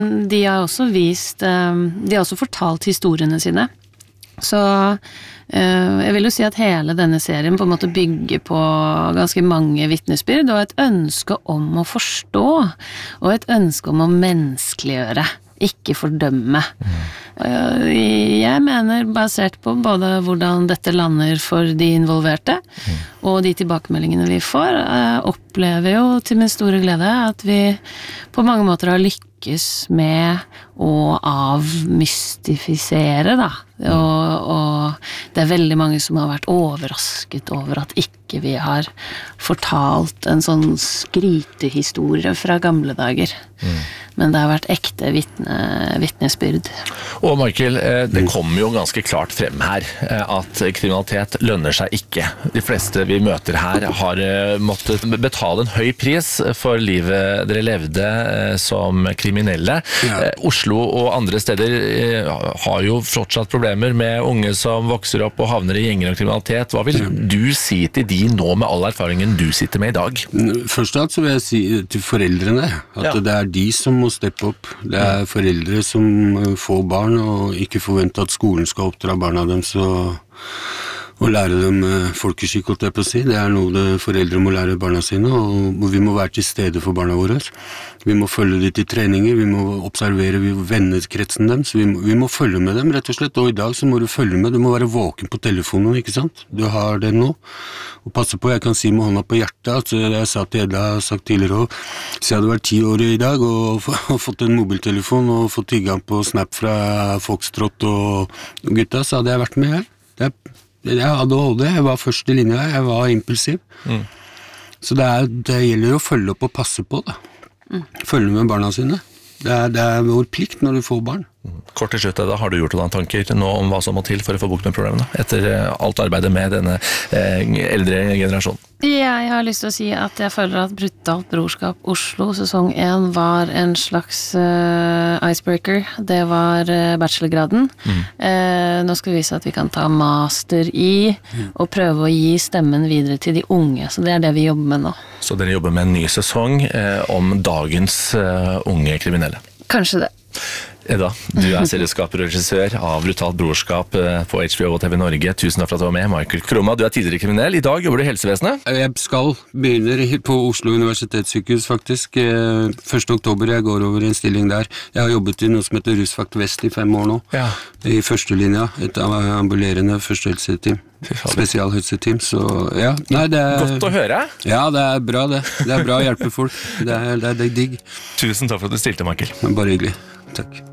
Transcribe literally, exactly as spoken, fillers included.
De har også vist, de har også fortalt historiene sine. Så jeg vil jo si at hele denne serien på en måte bygger på ganske mange vittnesbyrd, og et ønske om å forstå, og et ønske om å menneskeliggjøre, ikke fordømme. Jeg mener, basert på både hvordan dette lander for de involverte, og de tilbakemeldingene vi får, opplever jo til min store glede at vi på mange måter har lykkes med å avmystifisere, da. Og, og det er veldig mange som har vært overrasket over at ikke vi har fortalt en sånn skrytehistorie fra gamle dager. Mm. Men det har vært ekte vittne, vittnesbyrd. Og Michael, det kommer jo ganske klart frem her at kriminalitet lønner seg ikke. De fleste vi møter her har måttet betale en høy pris for livet dere levde som kriminelle. Ja. Oslo og andre steder har jo fortsatt problemer med unge som vokser opp og havner i gjenger og kriminalitet. Hva vil ja. du si til de nå med all erfaringen du sitter med i dag? Først og alt så vil jeg si til foreldrene at ja. det er de som må steppe opp. Det er foreldre som får barn og ikke forventer at skolen skal oppdra barna dem så og lære dem folkeskikk, holdt jeg på å si. Det er noe det foreldre må lære barna sine, og vi må være til stede for barna våre. Vi må følge dem til treninger, vi må observere vennekretsen dem, så vi må, vi må følge med dem, rett og slett. Og i dag så må du følge med, du må være våken på telefonen, ikke sant? Du har det nå. Og passe på, jeg kan si med hånda på hjertet, at jeg sa til Edda, har sagt tidligere også, så jeg hadde vært ti år i dag, og, og fått en mobiltelefon, og fått tilgang på Snap fra Foxtrot og, og gutta, så hadde jeg vært med her. Det er Jeg hadde A D H D, jeg var først i linja, jeg var impulsiv. Mm. Så det, er, det gjelder å følge opp og passe på da. Mm. Følge med barna sine. Det er, det er vår plikt når du får barn. Kort til slutt, da, har du gjort noen tanker nå om hva som må til for å få bukt med problemene, etter alt arbeidet med denne eh, eldre generasjonen? Jeg har lyst til å si at jeg føler at Brutalt brorskap Oslo sesong én var en slags uh, icebreaker. Det var uh, bachelorgraden. Mm. Uh, nå skal vi vise at vi kan ta master i og prøve å gi stemmen videre til de unge, så det er det vi jobber med nå. Så dere jobber med en ny sesong eh, om dagens uh, unge kriminelle? Kanskje det. Edda, du er selskaper og regissør av Brutalt brorskap på H B O og T V Norge. Tusen takk for at du var med. Michael Krumma, du er tidligere kriminell. I dag jobber du i helsevesenet? Jeg skal begynne på Oslo universitetssykehus, faktisk. første oktober jeg går over i en stilling der. Jeg har jobbet i noe som heter Rusfakt Vest i fem år nå. Ja. I første linja, et ambulerende førstehelseteam. Spesialhelseteam, så ja. Nei, det er, godt å høre. Ja, det er bra det. Det er bra å hjelpe folk. Det er, det er, det er digg. Tusen takk for at du stilte, Michael. Bare hyggelig. Takk.